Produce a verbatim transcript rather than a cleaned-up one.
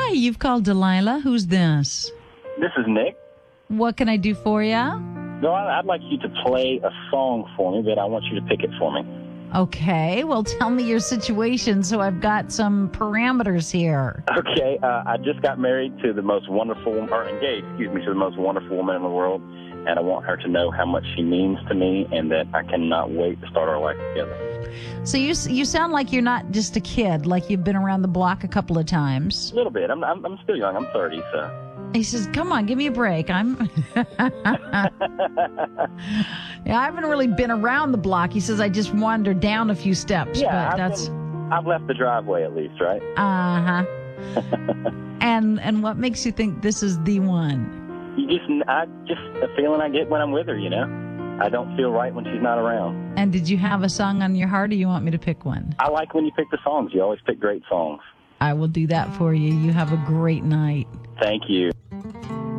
Hi, you've called Delilah. Who's this? This is Nick. What can I do for you? No, I'd like you to play a song for me, but I want you to pick it for me. Okay, well, tell me your situation so I've got some parameters here. Okay, uh, I just got married to the most wonderful, or engaged, excuse me, to the most wonderful woman in the world, and I want her to know how much she means to me and that I cannot wait to start our life together. So you you sound like you're not just a kid, like you've been around the block a couple of times. A little bit. I'm I'm, I'm still young. I'm thirty, so. He says, come on, give me a break. I'm. Yeah, I haven't really been around the block. He says, I just wandered down a few steps. Yeah, but I've, that's. been, I've left the driveway at least, right? Uh huh. and and what makes you think this is the one? You just, I just a feeling I get when I'm with her, you know. I don't feel right when she's not around. And did you have a song on your heart, or you want me to pick one? I like when you pick the songs. You always pick great songs. I will do that for you. You have a great night. Thank you.